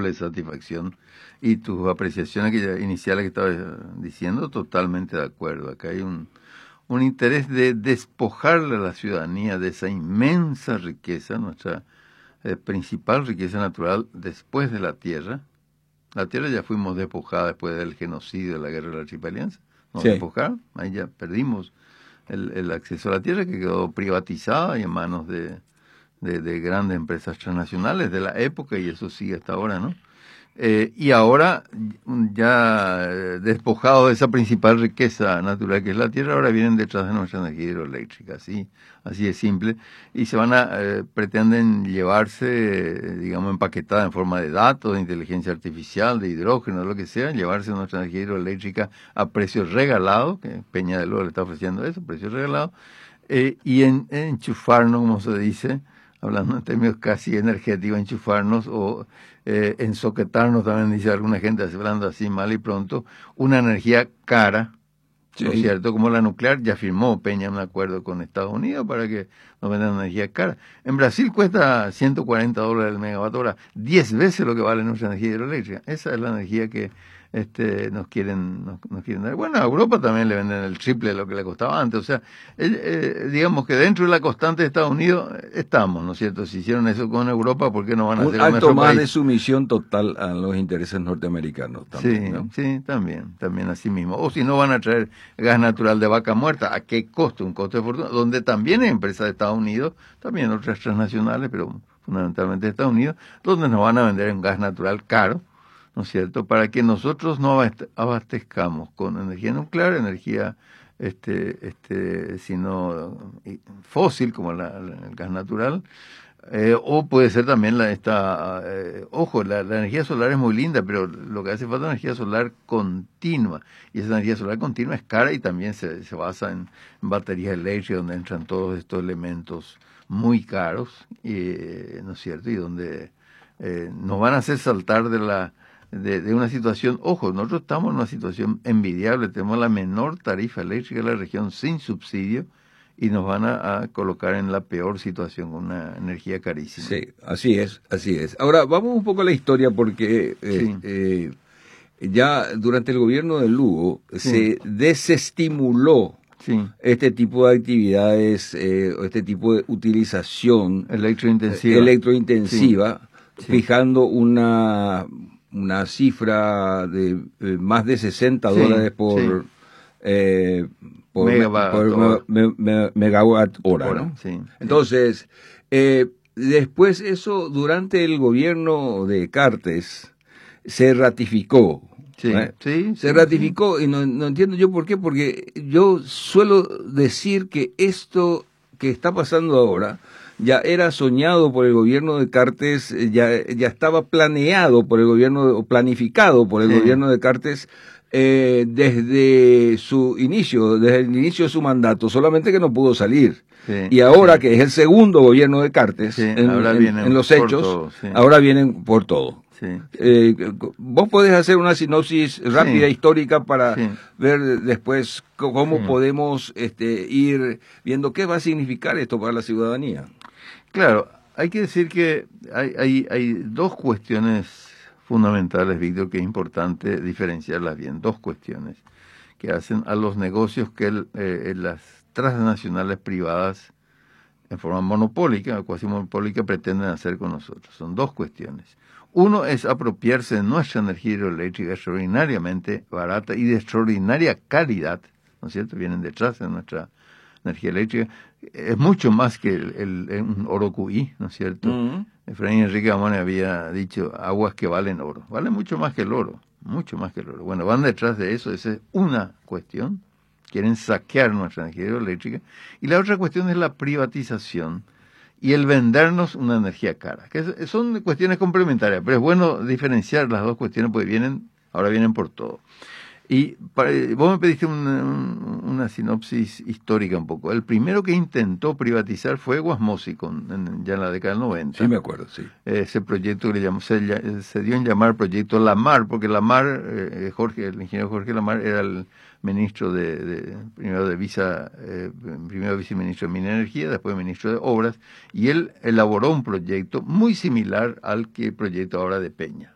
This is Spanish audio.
indudable satisfacción. Y tus apreciaciones iniciales que estabas diciendo, totalmente de acuerdo. Acá hay un interés de despojarle a la ciudadanía de esa inmensa riqueza, nuestra principal riqueza natural después de la tierra. La tierra ya fuimos despojados después del genocidio de la guerra de la Triple Alianza. Nos despojaron, ahí ya perdimos el acceso a la tierra, que quedó privatizada y en manos de grandes empresas transnacionales de la época, y eso sigue hasta ahora, ¿no? Y ahora, ya despojados de esa principal riqueza natural que es la tierra, ahora vienen detrás de nuestra energía hidroeléctrica, así de simple, y se pretenden llevarse, digamos, empaquetada en forma de datos, de inteligencia artificial, de hidrógeno, lo que sea, llevarse nuestra energía hidroeléctrica a precios regalados, que Peña del Oro le está ofreciendo eso, precios regalados, y enchufarnos, como se dice, hablando en términos casi energéticos, enchufarnos o ensoquetarnos, también dice alguna gente, hablando así mal y pronto, una energía cara, ¿no es cierto? Como la nuclear, ya firmó Peña un acuerdo con Estados Unidos para que nos vendan energía cara. En Brasil cuesta $140 el megavatio hora, 10 veces lo que vale nuestra energía hidroeléctrica. Esa es la energía que nos quieren dar. Bueno, a Europa también le venden el triple de lo que le costaba antes. O sea, digamos que dentro de la constante de Estados Unidos estamos, ¿no es cierto? Si hicieron eso con Europa, ¿por qué no van a hacer con nuestro país? Un acto más de sumisión total a los intereses norteamericanos también, sí, ¿no? Sí, también así mismo. O si no, van a traer gas natural de vaca muerta. ¿A qué costo? Un costo de fortuna. Donde también hay empresas de Estados Unidos, también otras transnacionales, pero fundamentalmente de Estados Unidos, donde nos van a vender un gas natural caro, ¿no es cierto?, para que nosotros no abastezcamos con energía nuclear, energía sino fósil, como el gas natural, o puede ser también ojo, la energía solar es muy linda, pero lo que hace falta es energía solar continua, y esa energía solar continua es cara y también se basa en baterías eléctricas, donde entran todos estos elementos muy caros, ¿no es cierto?, y donde nos van a hacer saltar de una situación. Ojo, nosotros estamos en una situación envidiable, tenemos la menor tarifa eléctrica de la región sin subsidio, y nos van a colocar en la peor situación con una energía carísima. Sí, así es. Ahora, vamos un poco a la historia, porque ya durante el gobierno de Lugo se desestimuló este tipo de actividades, este tipo de utilización electrointensiva, fijando una cifra de más de $60 por megawatt hora, ¿no? Entonces, después eso, durante el gobierno de Cartes, se ratificó. Se ratificó, y no entiendo yo por qué, porque yo suelo decir que esto que está pasando ahora ya era soñado por el gobierno de Cartes, ya estaba planeado por el gobierno, planificado por el gobierno de Cartes, desde el inicio de su mandato, solamente que no pudo salir. Y ahora que es el segundo gobierno de Cartes, en los hechos, ahora vienen por todo. Vos podés hacer una sinopsis rápida, histórica, para ver después cómo podemos ir viendo qué va a significar esto para la ciudadanía. Claro, hay que decir que hay dos cuestiones fundamentales, Víctor, que es importante diferenciarlas bien. Dos cuestiones que hacen a los negocios que las transnacionales privadas, en forma monopólica o cuasi monopólica, pretenden hacer con nosotros. Son dos cuestiones. Uno es apropiarse de nuestra energía hidroeléctrica extraordinariamente barata y de extraordinaria calidad, ¿no es cierto? Vienen detrás de nuestra energía eléctrica. Es mucho más que un oro QI, ¿no es cierto? Efraín Enrique Amone había dicho, aguas que valen oro. Valen mucho más que el oro, mucho más que el oro. Bueno, van detrás de eso, esa es una cuestión. Quieren saquear nuestra energía hidroeléctrica. Y la otra cuestión es la privatización y el vendernos una energía cara, que son cuestiones complementarias, pero es bueno diferenciar las dos cuestiones, porque ahora vienen por todo. Y vos me pediste una sinopsis histórica un poco. El primero que intentó privatizar fue Guasmosi, ya en la década del 90. Sí, me acuerdo, sí. Ese proyecto que se dio en llamar Proyecto Lamar, porque Lamar, el ingeniero Jorge Lamar, era el ministro primero viceministro de Minería y Energía, después ministro de Obras, y él elaboró un proyecto muy similar al proyecto ahora de Peña.